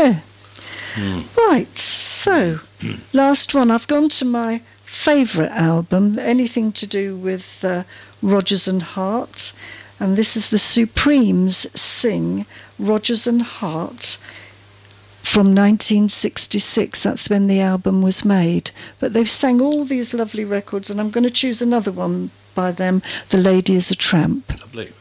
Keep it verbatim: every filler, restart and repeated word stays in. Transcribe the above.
Yeah. Mm. Right, so last one. I've gone to my favourite album, anything to do with uh, Rodgers and Hart, and this is the Supremes sing Rodgers and Hart from nineteen sixty-six. That's when the album was made. But they've sang all these lovely records, and I'm going to choose another one by them, The Lady is a Tramp. Lovely.